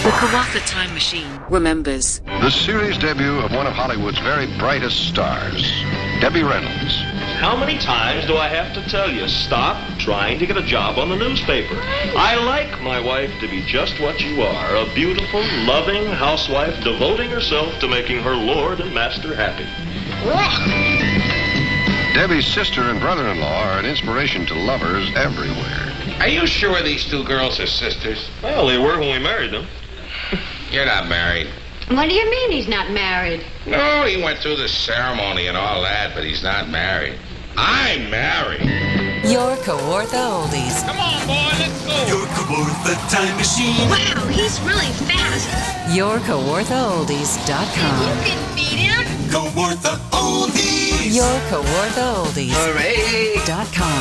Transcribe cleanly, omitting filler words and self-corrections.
The Kawartha Time Machine remembers. The series debut of one of Hollywood's very brightest stars, Debbie Reynolds. How many times do I have to tell you, stop trying to get a job on the newspaper? I like my wife to be just what you are, a beautiful, loving housewife devoting herself to making her lord and master happy. Debbie's sister and brother-in-law are an inspiration to lovers everywhere. Are you sure these two girls are sisters? Well, they were when we married them. You're not married. What do you mean he's not married? No, he went through the ceremony and all that, but he's not married. I'm married. Your Kawartha Oldies. Come on, boy, let's go. Your Kawartha Time Machine. Wow, he's really fast. YourKawarthaOldies.com. You can beat him. Kawartha Oldies. YourKawarthaOldies.com.